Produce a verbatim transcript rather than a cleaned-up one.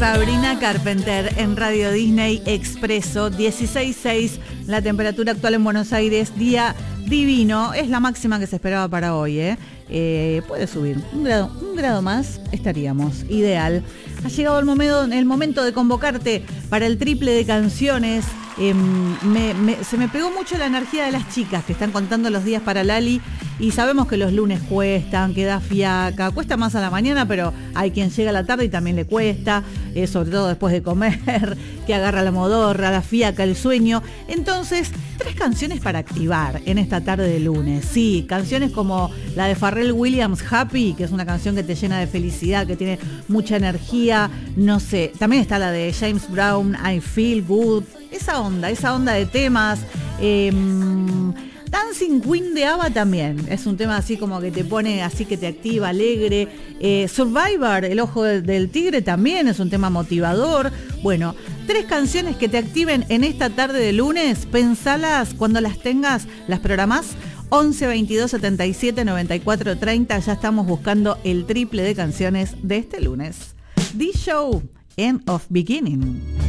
Sabrina Carpenter en Radio Disney Expreso, dieciséis punto seis, la temperatura actual en Buenos Aires, día divino, es la máxima que se esperaba para hoy, ¿eh? Eh, puede subir, un grado, un grado más estaríamos, ideal. Ha llegado el momento, el momento de convocarte para el triple de canciones. Eh, me, me, se me pegó mucho la energía de las chicas que están contando los días para Lali y sabemos que los lunes cuestan, que da fiaca, cuesta más a la mañana, pero hay quien llega a la tarde y también le cuesta, eh, sobre todo después de comer, que agarra la modorra, la fiaca, el sueño. Entonces, tres canciones para activar en esta tarde de lunes. Sí, canciones como la de Pharrell Williams, Happy, que es una canción que te llena de felicidad, que tiene mucha energía, no sé. También está la de James Brown, I Feel Good. Esa onda, esa onda de temas. Eh, Dancing Queen de ABBA también. Es un tema así como que te pone, así que te activa, alegre. Eh, Survivor, El Ojo del, del Tigre también es un tema motivador. Bueno, tres canciones que te activen en esta tarde de lunes. Pensalas cuando las tengas, las programás. once veintidós setenta y siete noventa y cuatro treinta. Ya estamos buscando el triple de canciones de este lunes. The Show, End of Beginning.